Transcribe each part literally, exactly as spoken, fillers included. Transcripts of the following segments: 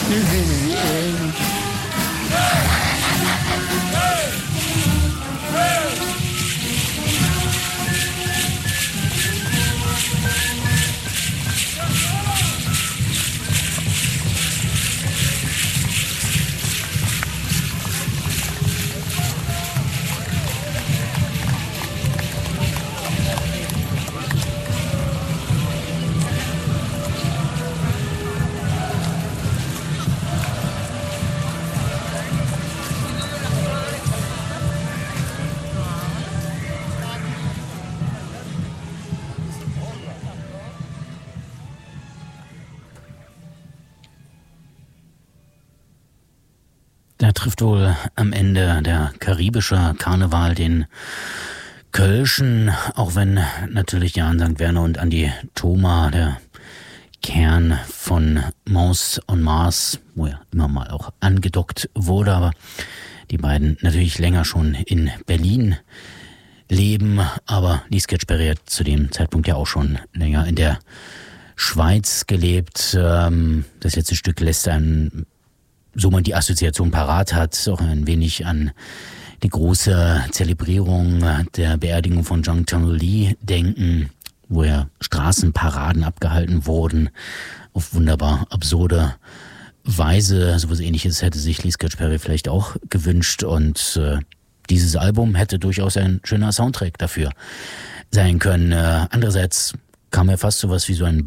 Da trifft wohl am Ende der karibische Karneval den Kölschen, auch wenn natürlich ja an Sankt Werner und Andi Thoma der Kern von Mouse on Mars, wo ja immer mal auch angedockt wurde, aber die beiden natürlich länger schon in Berlin leben, aber Lee Scratch-Perry hat zu dem Zeitpunkt ja auch schon länger in der Schweiz gelebt. Das letzte Stück lässt einen, so man die Assoziation parat hat, auch ein wenig an die große Zelebrierung der Beerdigung von Jung Chang Lee denken, wo ja Straßenparaden abgehalten wurden, auf wunderbar absurde Weise. So was Ähnliches hätte sich Lee Scratch-Perry vielleicht auch gewünscht, und äh, dieses Album hätte durchaus ein schöner Soundtrack dafür sein können. Äh, andererseits kam mir fast sowas wie so ein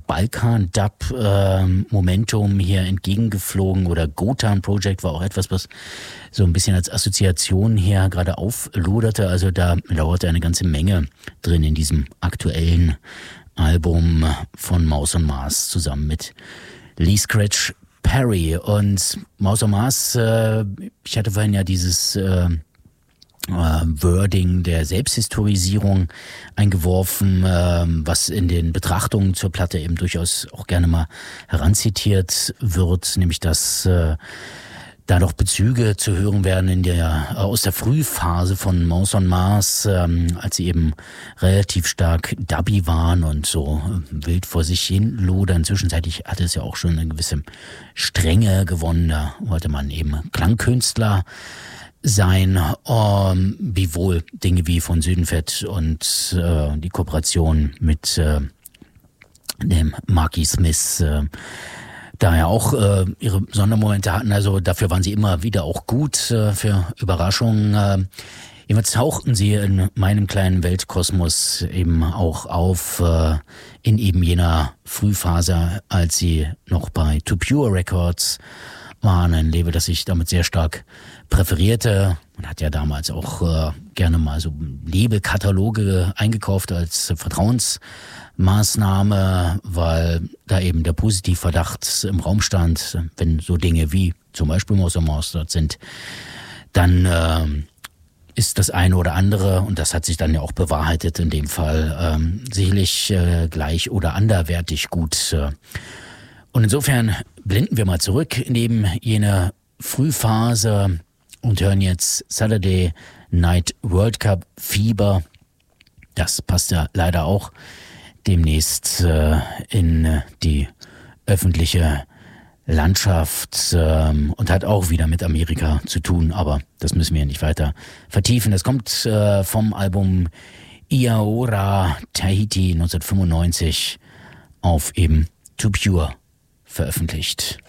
Balkan-Dub-Momentum äh, hier entgegengeflogen, oder Gotan Project war auch etwas, was so ein bisschen als Assoziation her gerade aufloderte. Also da lauerte eine ganze Menge drin in diesem aktuellen Album von Mouse on Mars zusammen mit Lee Scratch-Perry. Und Mouse on Mars, äh, ich hatte vorhin ja dieses äh, Uh, Wording der Selbsthistorisierung eingeworfen, uh, was in den Betrachtungen zur Platte eben durchaus auch gerne mal heranzitiert wird, nämlich dass uh, da noch Bezüge zu hören werden in der uh, aus der Frühphase von Mouse on Mars, um, als sie eben relativ stark dubby waren und so wild vor sich hin lodern. Zwischenzeitlich hatte es ja auch schon eine gewisse Strenge gewonnen, da wollte man eben Klangkünstler sein, ähm, wie wohl Dinge wie von Südenfett und äh, die Kooperation mit äh, dem Marky Smith äh, da ja auch äh, ihre Sondermomente hatten. Also dafür waren sie immer wieder auch gut, äh, für Überraschungen. Äh, jedenfalls tauchten sie in meinem kleinen Weltkosmos eben auch auf, äh, in eben jener Frühphase, als sie noch bei To Pure Records waren, ein Label, das ich damit sehr stark präferierte. Man hat ja damals auch äh, gerne mal so Labelkataloge eingekauft als Vertrauensmaßnahme, weil da eben der Positivverdacht im Raum stand, wenn so Dinge wie zum Beispiel Mouse on Mars dort sind, dann äh, ist das eine oder andere, und das hat sich dann ja auch bewahrheitet in dem Fall, ähm, sicherlich äh, gleich oder anderwertig gut. Äh. Und insofern blenden wir mal zurück neben jene Frühphase und hören jetzt Saturday Night World Cup Fieber. Das passt ja leider auch demnächst äh, in die öffentliche Landschaft äh, und hat auch wieder mit Amerika zu tun, aber das müssen wir nicht weiter vertiefen. Das kommt äh, vom Album Iaora Tahiti neunzehnhundertfünfundneunzig auf eben To Pure veröffentlicht.